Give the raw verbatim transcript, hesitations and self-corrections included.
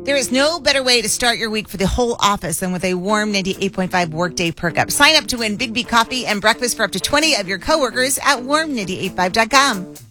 There is no better way to start your week for the whole office than with a warm ninety-eight point five Workday Perk Up. Sign up to win Big B coffee and breakfast for up to twenty of your coworkers at warm ninety-eight point five dot com.